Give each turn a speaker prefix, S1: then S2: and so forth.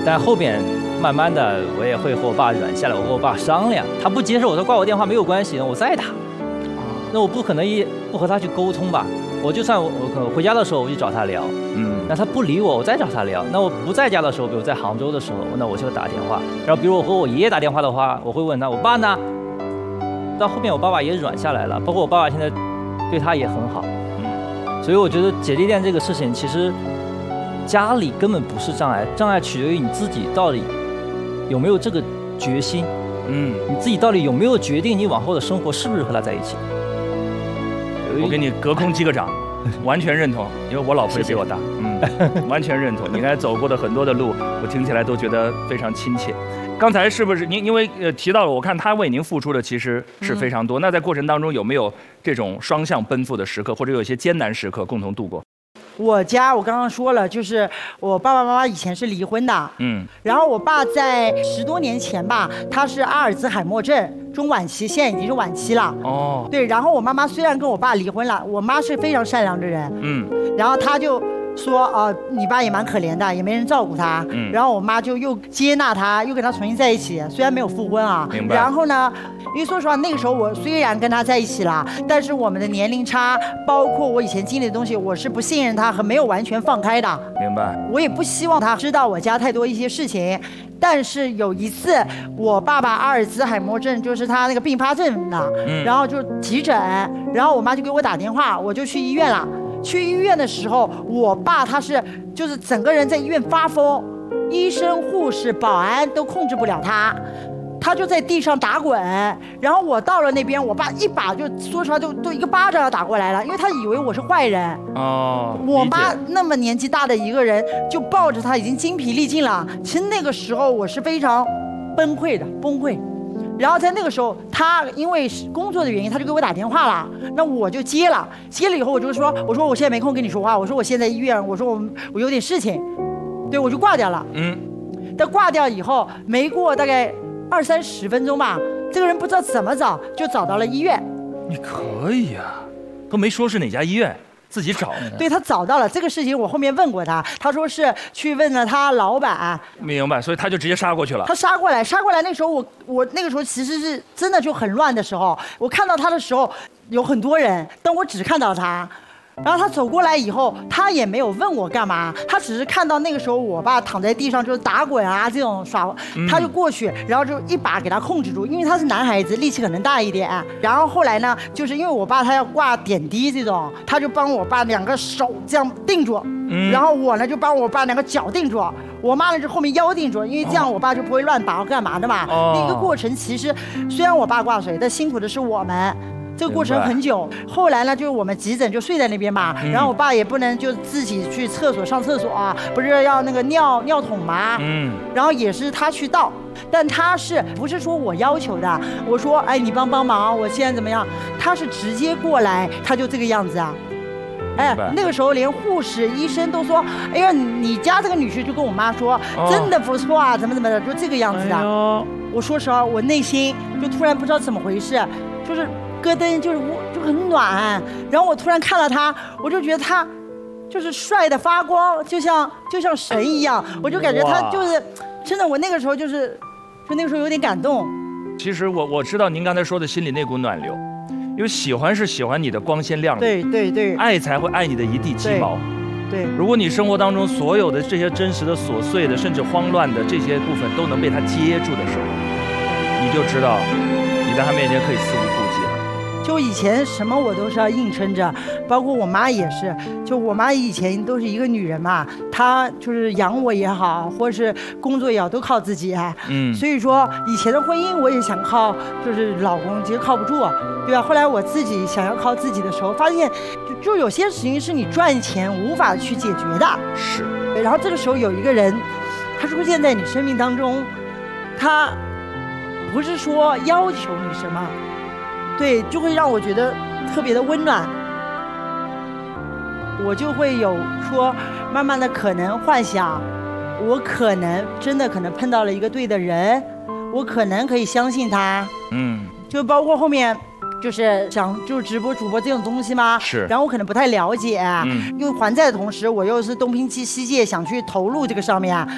S1: 但后边慢慢的我也会和我爸软下来，我和我爸商量，他不接受，我说挂我电话没有关系，我再打。那我不可能不和他去沟通吧？我就算我可能回家的时候我就找他聊，那他不理我，我再找他聊。那我不在家的时候，比如在杭州的时候，那我就打电话。然后比如我和我爷爷打电话的话，我会问他我爸呢？到后面我爸爸也软下来了，包括我爸爸现在对他也很好。所以我觉得姐弟恋这个事情，其实家里根本不是障碍，障碍取决于你自己到底有没有这个决心。你自己到底有没有决定你往后的生活是不是和他在一起？
S2: 我给你隔空击个掌，完全认同，因为我老婆也比我大，完全认同。你刚才走过的很多的路，我听起来都觉得非常亲切。刚才是不是您因为提到了，我看他为您付出的其实是非常多。那在过程当中有没有这种双向奔赴的时刻，或者有一些艰难时刻共同度过？
S3: 我刚刚说了，就是我爸爸妈妈以前是离婚的，然后我爸在10多年前吧，他是阿尔兹海默症中晚期，现在已经是晚期了。对，然后我妈妈虽然跟我爸离婚了，我妈是非常善良的人，然后他就说你爸也蛮可怜的，也没人照顾他，然后我妈就又接纳他，又跟他重新在一起，虽然没有复婚啊，然后呢，因为说实话那个时候我虽然跟他在一起了，但是我们的年龄差，包括我以前经历的东西，我是不信任他和没有完全放开的。
S2: 明白。
S3: 我也不希望他知道我家太多一些事情，但是有一次我爸爸阿尔兹海默症，就是他那个并发症的，然后就急诊，然后我妈就给我打电话，我就去医院了。去医院的时候，我爸他就是整个人在医院发疯，医生、护士、保安都控制不了他，他就在地上打滚。然后我到了那边，我爸一把就说实话都一个巴掌要打过来了，因为他以为我是坏人。我妈那么年纪大的一个人，就抱着他已经精疲力尽了。其实那个时候我是非常崩溃。然后在那个时候，他因为工作的原因，他就给我打电话了，那我就接了以后，我说我现在没空跟你说话，我说我现在医院，我说我有点事情，对，我就挂掉了。但挂掉以后，没过大概20-30分钟吧，这个人不知道怎么找，就找到了医院。
S2: 你可以啊，都没说是哪家医院。自己找的。
S3: 对，他找到了这个事情，我后面问过他，他说是去问了他老板。
S2: 明白，所以他就直接杀过去了。
S3: 他杀过来，那时候我那个时候其实是真的就很乱的时候，我看到他的时候有很多人，但我只看到他。然后他走过来以后，他也没有问我干嘛，他只是看到那个时候我爸躺在地上就是打滚啊这种耍，他就过去，然后就一把给他控制住，因为他是男孩子，力气可能大一点。然后后来呢，就是因为我爸他要挂点滴这种，他就帮我爸2个手这样定住，然后我呢就帮我爸2个脚定住，我妈呢就后面腰定住，因为这样我爸就不会乱拔干嘛的嘛。那个过程其实虽然我爸挂水，但辛苦的是我们。这个过程很久，后来呢，就是我们急诊就睡在那边嘛，然后我爸也不能就自己去厕所上厕所啊，不是要那个尿桶嘛，然后也是他去倒，但他是不是说我要求的？我说，哎，你帮忙，我现在怎么样？他是直接过来，他就这个样子啊。哎，那个时候连护士、医生都说，哎呀，你家这个女婿就跟我妈说，真的不错啊，怎么的，就这个样子的。我说实话，我内心就突然不知道怎么回事，就是咯噔，就很暖。然后我突然看了他，我就觉得他就是帅的发光，就像神一样。我就感觉他就是真的，我那个时候就那个时候有点感动。
S2: 其实我知道您刚才说的心里那股暖流。因为喜欢是喜欢你的光鲜亮丽，
S3: 对，
S2: 爱才会爱你的一地鸡毛。
S3: 对，
S2: 如果你生活当中所有的这些真实的、琐碎的，甚至慌乱的这些部分都能被他接住的时候，你就知道你在他面前可以肆无顾忌了。
S3: 就以前什么我都是要硬撑着，包括我妈也是。就我妈以前都是一个女人嘛，她就是养我也好，或是工作也好，都靠自己。所以说以前的婚姻我也想靠，就是老公其实靠不住，对吧？后来我自己想要靠自己的时候，发现就有些事情是你赚钱无法去解决的。
S2: 是。
S3: 然后这个时候有一个人，他出现在你生命当中，他不是说要求你什么。对，就会让我觉得特别的温暖，我就会有说，慢慢的可能幻想，我可能真的可能碰到了一个对的人，我可能可以相信他，就包括后面就是想就是直播主播这种东西嘛，
S2: 是，
S3: 然后我可能不太了解，因为还债的同时，我又是东拼西借想去投入这个上面。